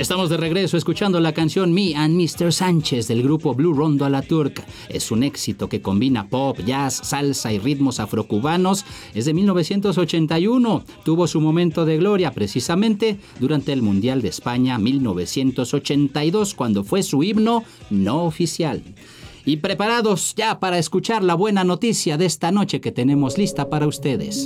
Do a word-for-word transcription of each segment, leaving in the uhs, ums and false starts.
Estamos de regreso escuchando la canción Me and mister Sánchez del grupo Blue Rondo a la Turca. Es un éxito que combina pop, jazz, salsa y ritmos afrocubanos. Es de mil novecientos ochenta y uno. Tuvo su momento de gloria precisamente durante el Mundial de España mil novecientos ochenta y dos, cuando fue su himno no oficial. Y preparados ya para escuchar la buena noticia de esta noche que tenemos lista para ustedes.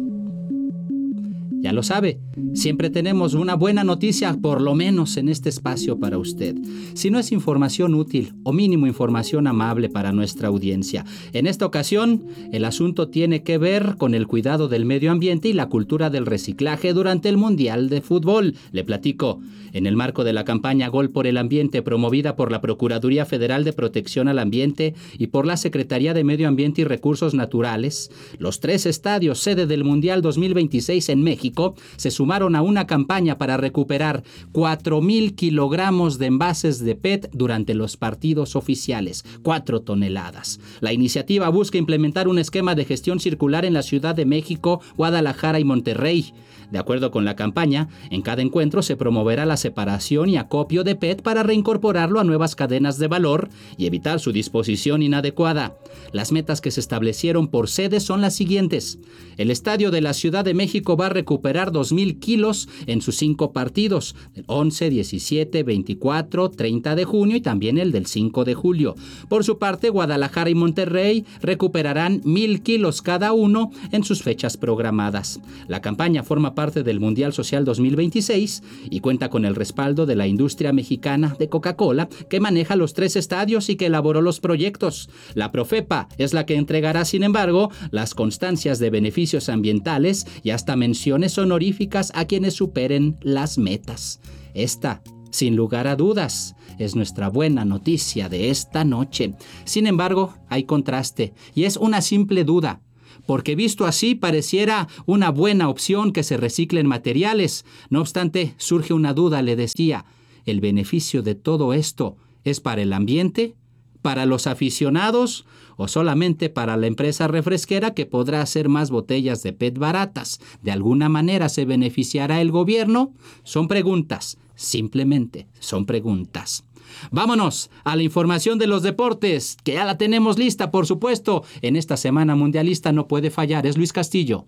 Ya lo sabe, siempre tenemos una buena noticia, por lo menos en este espacio para usted. Si no es información útil o mínimo información amable para nuestra audiencia. En esta ocasión, el asunto tiene que ver con el cuidado del medio ambiente y la cultura del reciclaje durante el Mundial de Fútbol. Le platico. En el marco de la campaña Gol por el Ambiente, promovida por la Procuraduría Federal de Protección al Ambiente y por la Secretaría de Medio Ambiente y Recursos Naturales, los tres estadios sede del Mundial dos mil veintiséis en México se sumaron a una campaña para recuperar cuatro mil kilogramos de envases de P E T durante los partidos oficiales, cuatro toneladas. La iniciativa busca implementar un esquema de gestión circular en la Ciudad de México, Guadalajara y Monterrey. De acuerdo con la campaña, en cada encuentro se promoverá la separación y acopio de P E T para reincorporarlo a nuevas cadenas de valor y evitar su disposición inadecuada. Las metas que se establecieron por sede son las siguientes. El Estadio de la Ciudad de México va a recuperar dos mil kilos en sus cinco partidos, el once, diecisiete, veinticuatro, treinta de junio y también el del cinco de julio. Por su parte, Guadalajara y Monterrey recuperarán mil kilos cada uno en sus fechas programadas. La campaña forma parte del Mundial Social dos mil veintiséis y cuenta con el respaldo de la industria mexicana de Coca-Cola, que maneja los tres estadios y que elaboró los proyectos. La Profepa es la que entregará, sin embargo, las constancias de beneficios ambientales y hasta menciones honoríficas a quienes superen las metas. Esta, sin lugar a dudas, es nuestra buena noticia de esta noche. Sin embargo, hay contraste y es una simple duda. Porque visto así pareciera una buena opción que se reciclen materiales. No obstante, surge una duda, le decía. ¿El beneficio de todo esto es para el ambiente, para los aficionados o solamente para la empresa refresquera que podrá hacer más botellas de P E T baratas? ¿De alguna manera se beneficiará el gobierno? Son preguntas, simplemente son preguntas. Vámonos a la información de los deportes, que ya la tenemos lista, por supuesto. En esta semana mundialista no puede fallar, es Luis Castillo.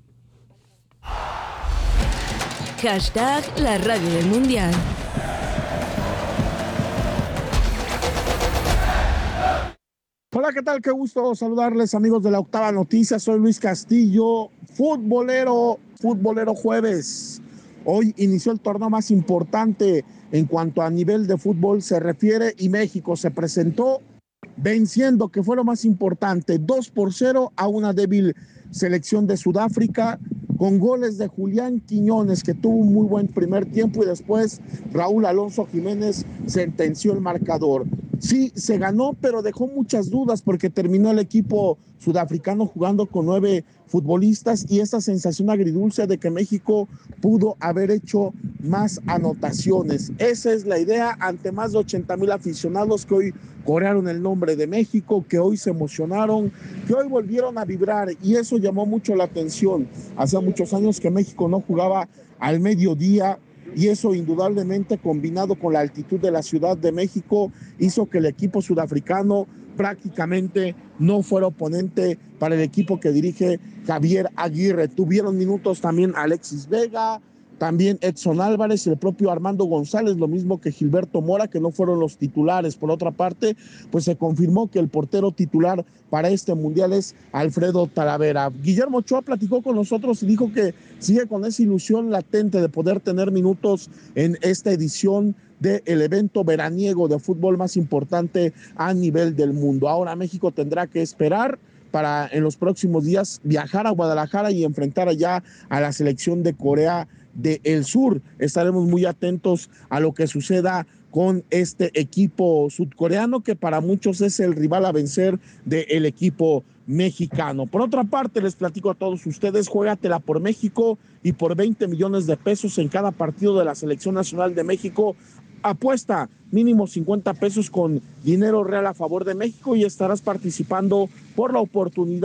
Hashtag la radio del mundial. Hola, ¿qué tal? Qué gusto saludarles, amigos de la Octava Noticia. Soy Luis Castillo, futbolero, futbolero jueves. Hoy inició el torneo más importante en cuanto a nivel de fútbol se refiere y México se presentó venciendo, que fue lo más importante, dos por cero a una débil selección de Sudáfrica, con goles de Julián Quiñones, que tuvo un muy buen primer tiempo, y después Raúl Alonso Jiménez sentenció el marcador. Sí, se ganó, pero dejó muchas dudas porque terminó el equipo sudafricano jugando con nueve futbolistas y esa sensación agridulce de que México pudo haber hecho más anotaciones. Esa es la idea ante más de ochenta mil aficionados que hoy corearon el nombre de México, que hoy se emocionaron, que hoy volvieron a vibrar, y eso llamó mucho la atención. Hace muchos años que México no jugaba al mediodía, y eso indudablemente, combinado con la altitud de la Ciudad de México, hizo que el equipo sudafricano prácticamente no fuera oponente para el equipo que dirige Javier Aguirre. Tuvieron minutos también Alexis Vega, también Edson Álvarez y el propio Armando González, lo mismo que Gilberto Mora, que no fueron los titulares. Por otra parte, pues se confirmó que el portero titular para este mundial es Alfredo Talavera. Guillermo Ochoa platicó con nosotros y dijo que sigue con esa ilusión latente de poder tener minutos en esta edición del evento veraniego de fútbol más importante a nivel del mundo. Ahora México tendrá que esperar para en los próximos días viajar a Guadalajara y enfrentar allá a la selección de Corea del Sur. Estaremos muy atentos a lo que suceda con este equipo sudcoreano, que para muchos es el rival a vencer del equipo mexicano. Por otra parte, les platico a todos ustedes, juégatela por México y por veinte millones de pesos en cada partido de la Selección Nacional de México. Apuesta mínimo cincuenta pesos con dinero real a favor de México y estarás participando por la oportunidad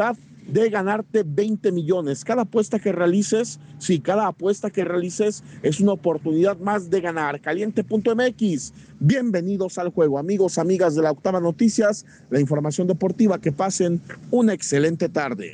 de ganarte veinte millones. Cada apuesta que realices, sí, cada apuesta que realices es una oportunidad más de ganar. Caliente punto m x, bienvenidos al juego. Amigos, amigas de la Octava Noticias, la información deportiva, que pasen una excelente tarde.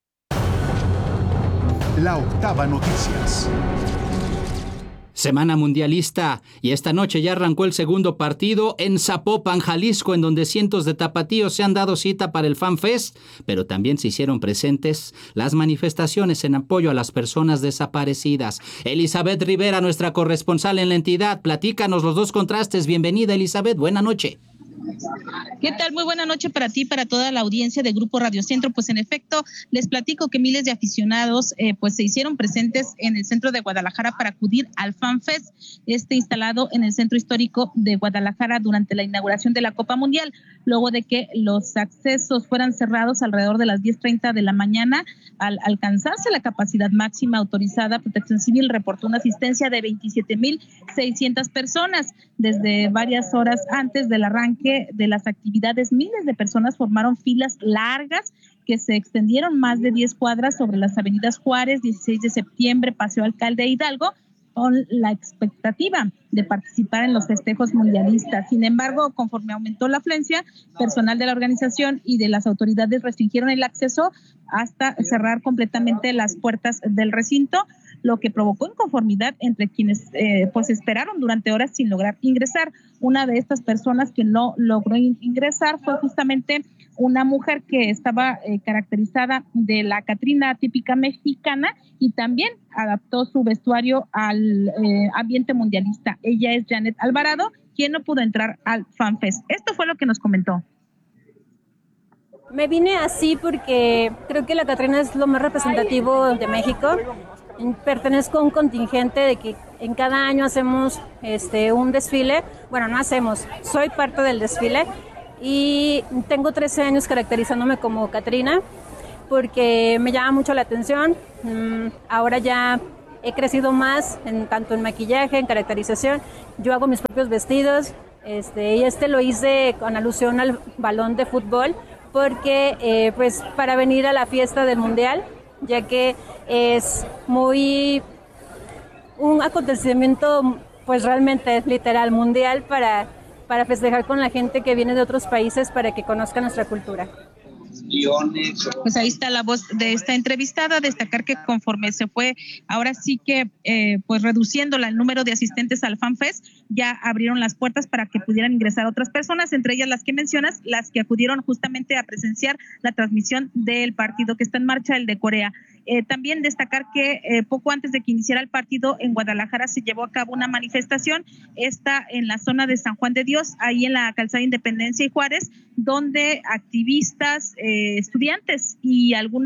La Octava Noticias. Semana mundialista, y esta noche ya arrancó el segundo partido en Zapopan, Jalisco, en donde cientos de tapatíos se han dado cita para el Fan Fest, pero también se hicieron presentes las manifestaciones en apoyo a las personas desaparecidas. Elizabeth Rivera, nuestra corresponsal en la entidad, platícanos los dos contrastes. Bienvenida, Elizabeth, buena noche. ¿Qué tal? Muy buena noche para ti, para toda la audiencia de Grupo Radio Centro. Pues en efecto, les platico que miles de aficionados eh, pues se hicieron presentes en el centro de Guadalajara para acudir al Fan Fest, este instalado en el centro histórico de Guadalajara durante la inauguración de la Copa Mundial, luego de que los accesos fueran cerrados alrededor de las diez treinta de la mañana. Al alcanzarse la capacidad máxima autorizada, Protección Civil reportó una asistencia de veintisiete mil seiscientas personas. Desde varias horas antes del arranque de las actividades, miles de personas formaron filas largas que se extendieron más de diez cuadras sobre las avenidas Juárez, dieciséis de septiembre, Paseo Alcalde e Hidalgo, con la expectativa de participar en los festejos mundialistas. Sin embargo, conforme aumentó la afluencia, personal de la organización y de las autoridades restringieron el acceso hasta cerrar completamente las puertas del recinto, lo que provocó inconformidad entre quienes eh, pues esperaron durante horas sin lograr ingresar. Una de estas personas que no logró ingresar fue justamente una mujer que estaba eh, caracterizada de la Catrina típica mexicana y también adaptó su vestuario al eh, ambiente mundialista. Ella es Janet Alvarado, quien no pudo entrar al Fan Fest. Esto fue lo que nos comentó. Me vine así porque creo que la Catrina es lo más representativo de México. Pertenezco a un contingente de que en cada año hacemos este un desfile. Bueno, no hacemos, soy parte del desfile y tengo trece años caracterizándome como Catrina porque me llama mucho la atención. Ahora ya he crecido más en, tanto en maquillaje, en caracterización. Yo hago mis propios vestidos este, y este lo hice con alusión al balón de fútbol porque eh, pues para venir a la fiesta del Mundial, ya que es muy un acontecimiento pues realmente literal mundial para, para festejar con la gente que viene de otros países para que conozcan nuestra cultura. Pues ahí está la voz de esta entrevistada. Destacar que conforme se fue ahora sí que eh, pues reduciendo el número de asistentes al Fan Fest, ya abrieron las puertas para que pudieran ingresar otras personas, entre ellas las que mencionas, las que acudieron justamente a presenciar la transmisión del partido que está en marcha, el de Corea. Eh, también destacar que eh, poco antes de que iniciara el partido en Guadalajara se llevó a cabo una manifestación, esta en la zona de San Juan de Dios, ahí en la calzada Independencia y Juárez, donde activistas, eh, estudiantes y algunas